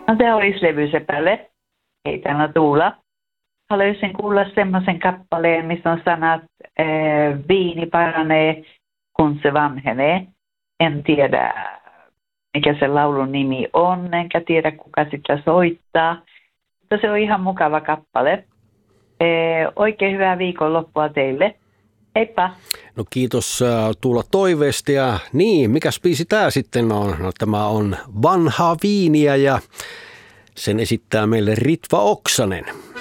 No se olisi levysepälle, ei tänä Tuula. Haluaisin kuulla semmoisen kappaleen, missä on sanat viini paranee, kun se vanhenee. En tiedä, mikä se laulun nimi on, enkä tiedä, kuka sitä soittaa. Mutta se on ihan mukava kappale. Oikein hyvää viikonloppua teille. Heippa! No kiitos Tuula toiveesta ja niin, mikäs biisi tää sitten on? No tämä on Vanhaa viiniä ja sen esittää meille Ritva Oksanen.